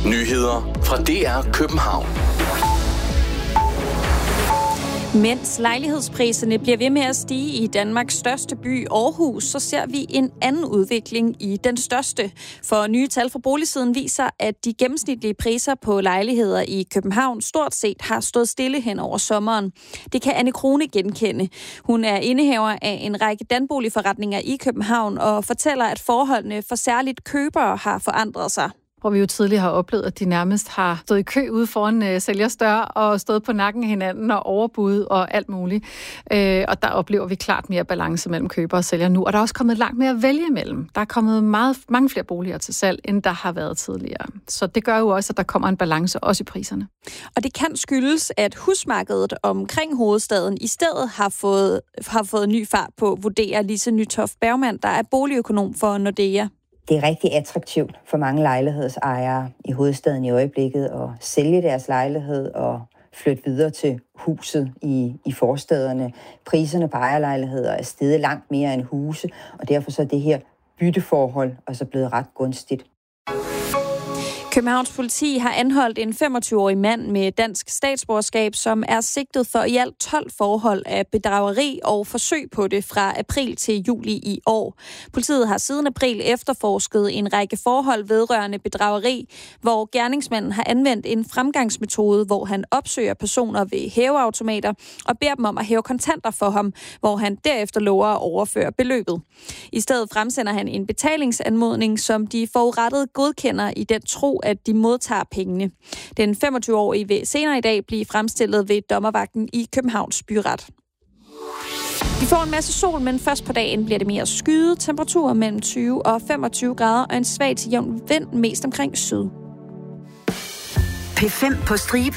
Nyheder fra DR København. Mens lejlighedspriserne bliver ved med at stige i Danmarks største by, Aarhus, så ser vi en anden udvikling i den største. For nye tal fra Boligsiden viser, at de gennemsnitlige priser på lejligheder i København stort set har stået stille hen over sommeren. Det kan Anne Krone genkende. Hun er indehaver af en række danboligforretninger i København og fortæller, at forholdene for særligt købere har forandret sig. Hvor vi jo tidligere har oplevet, at de nærmest har stået i kø ude foran sælgers dør og stået på nakken af hinanden og overbud og alt muligt. Og der oplever vi klart mere balance mellem køber og sælger nu. Og der er også kommet langt mere at vælge imellem. Der er kommet mange flere boliger til salg, end der har været tidligere. Så det gør jo også, at der kommer en balance også i priserne. Og det kan skyldes, at husmarkedet omkring hovedstaden i stedet har fået ny fart på, vurderer Lise Nytoft Bergmann, der er boligøkonom for Nordea. Det er rigtig attraktivt for mange lejlighedsejere i hovedstaden i øjeblikket at sælge deres lejlighed og flytte videre til huset i forstaderne. Priserne på ejerlejligheder er steget langt mere end huse, og derfor så er det her bytteforhold også blevet ret gunstigt. Københavns politi har anholdt en 25-årig mand med dansk statsborgerskab, som er sigtet for i alt 12 forhold af bedrageri og forsøg på det fra april til juli i år. Politiet har siden april efterforsket en række forhold vedrørende bedrageri, hvor gerningsmanden har anvendt en fremgangsmetode, hvor han opsøger personer ved hæveautomater og beder dem om at hæve kontanter for ham, hvor han derefter lover at overføre beløbet. I stedet fremsender han en betalingsanmodning, som de forurettede godkender i den tro, at de modtager pengene. Den 25-årige vil senere i dag blive fremstillet ved dommervagten i Københavns Byret. Vi får en masse sol, men først på dagen bliver det mere skyet. Temperaturer mellem 20 og 25 grader og en svag til jævn vind mest omkring syd. P5 på stribe.